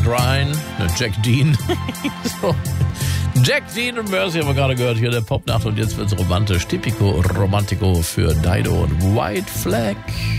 Ryan, Jack Dean. So. Jack Dean und Mercy haben wir gerade gehört hier, der Popnacht. Und jetzt wird's romantisch. Typico Romantico für Dido und White Flag.